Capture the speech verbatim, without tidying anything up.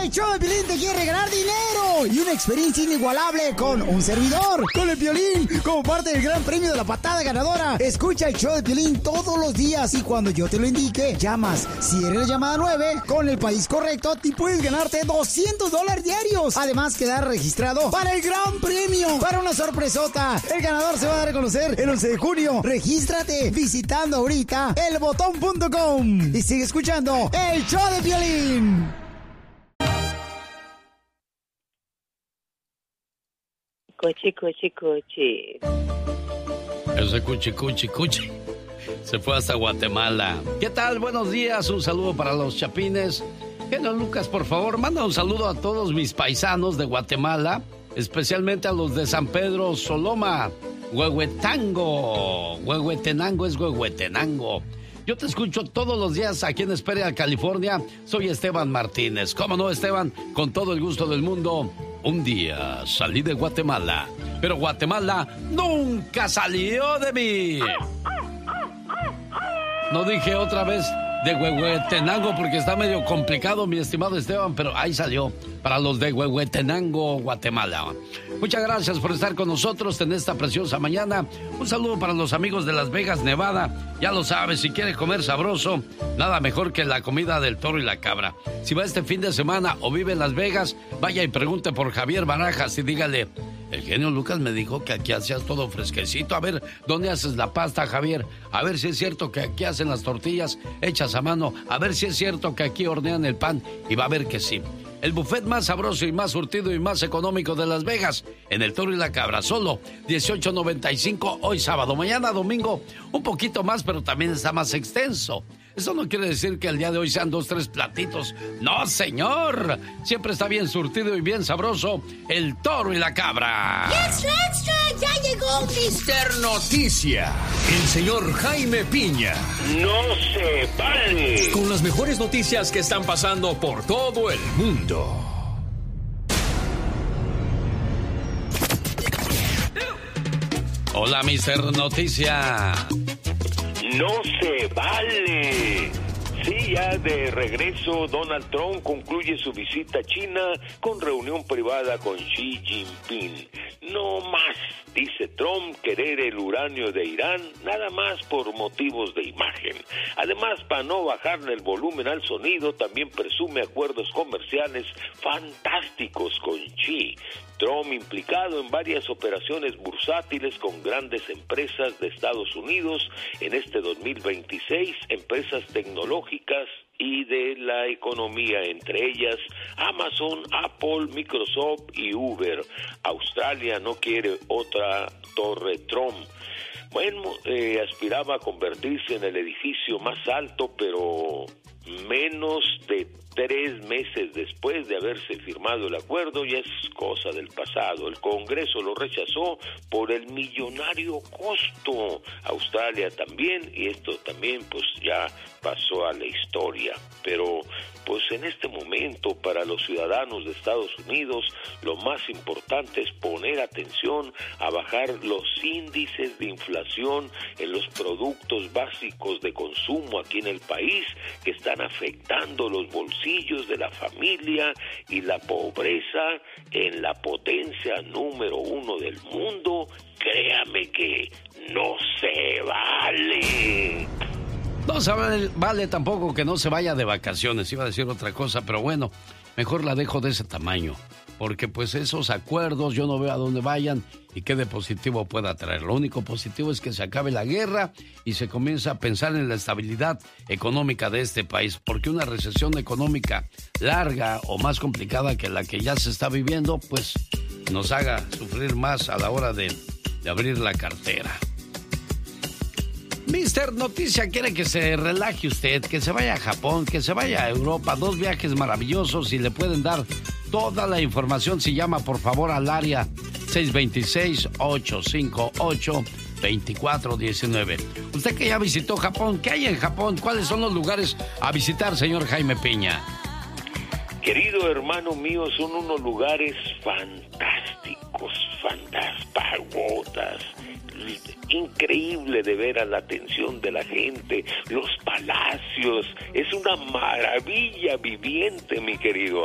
El show de Piolín te quiere regalar dinero y una experiencia inigualable con un servidor, con el Piolín, como parte del gran premio de la patada ganadora. Escucha el show de Piolín todos los días y cuando yo te lo indique, llamas. Si eres la llamada nueve, con el país correcto, te puedes ganarte doscientos dólares diarios. Además, quedar registrado para el gran premio, para una sorpresota. El ganador se va a dar a conocer el once de junio. Regístrate visitando ahorita el botón punto com y sigue escuchando el show de Piolín. Coche, coche, coche. Ese cuchi, cuchi, cuchi se fue hasta Guatemala. ¿Qué tal? Buenos días. Un saludo para los chapines. Genio Lucas, por favor, manda un saludo a todos mis paisanos de Guatemala, especialmente a los de San Pedro Soloma, Huehuetango. Huehuetenango es Huehuetenango. Yo te escucho todos los días aquí en Esperia, California. Soy Esteban Martínez. ¿Cómo no, Esteban? Con todo el gusto del mundo. Un día salí de Guatemala, pero Guatemala nunca salió de mí. No dije otra vez de Huehuetenango porque está medio complicado, mi estimado Esteban, pero ahí salió para los de Huehuetenango, Guatemala. Muchas gracias por estar con nosotros en esta preciosa mañana. Un saludo para los amigos de Las Vegas, Nevada. Ya lo sabes, si quieres comer sabroso, nada mejor que la comida del toro y la cabra. Si va este fin de semana o vive en Las Vegas, vaya y pregunte por Javier Barajas y dígale: el genio Lucas me dijo que aquí hacías todo fresquecito. A ver, ¿dónde haces la pasta, Javier? A ver si es cierto que aquí hacen las tortillas hechas a mano. A ver si es cierto que aquí hornean el pan. Y va a ver que sí. El buffet más sabroso y más surtido y más económico de Las Vegas, en el Toro y la Cabra, solo dieciocho noventa y cinco hoy sábado. Mañana domingo un poquito más, pero también está más extenso. Eso no quiere decir que el día de hoy sean dos, tres platitos. ¡No, señor! Siempre está bien surtido y bien sabroso el Toro y la Cabra. ¡Extra, extra! ¡Ya llegó mister Noticia! El señor Jaime Piña. ¡No se vale! Con las mejores noticias que están pasando por todo el mundo. Hola, mister Noticia. ¡No se vale! Sí, ya de regreso, Donald Trump concluye su visita a China con reunión privada con Xi Jinping. No más, dice Trump, querer el uranio de Irán, nada más por motivos de imagen. Además, para no bajarle el volumen al sonido, también presume acuerdos comerciales fantásticos con Xi. Trump implicado en varias operaciones bursátiles con grandes empresas de Estados Unidos en este dos mil veintiséis, empresas tecnológicas y de la economía, entre ellas Amazon, Apple, Microsoft y Uber. Australia no quiere otra torre Trump. Bueno, eh, aspiraba a convertirse en el edificio más alto, pero menos de tres meses después de haberse firmado el acuerdo, ya es cosa del pasado. El Congreso lo rechazó por el millonario costo. Australia también, y esto también pues ya pasó a la historia. Pero pues en este momento para los ciudadanos de Estados Unidos lo más importante es poner atención a bajar los índices de inflación en los productos básicos de consumo aquí en el país, que están afectando los bolsillos de la familia y la pobreza en la potencia número uno del mundo. Créame que no se vale. No se vale, vale tampoco que no se vaya de vacaciones. Iba a decir otra cosa, pero bueno, mejor la dejo de ese tamaño. Porque pues esos acuerdos yo no veo a dónde vayan y qué de positivo pueda traer. Lo único positivo es que se acabe la guerra y se comienza a pensar en la estabilidad económica de este país. Porque una recesión económica larga o más complicada que la que ya se está viviendo, pues nos haga sufrir más a la hora de, de abrir la cartera. mister Noticia quiere que se relaje usted, que se vaya a Japón, que se vaya a Europa, dos viajes maravillosos y le pueden dar toda la información si llama por favor al área seis dos seis, ocho cinco ocho, dos cuatro uno nueve. Usted que ya visitó Japón, ¿qué hay en Japón? ¿Cuáles son los lugares a visitar, señor Jaime Piña? Querido hermano mío, son unos lugares fantásticos, fantásticos, pagodas. Increíble de ver a la atención de la gente, los palacios, es una maravilla viviente, mi querido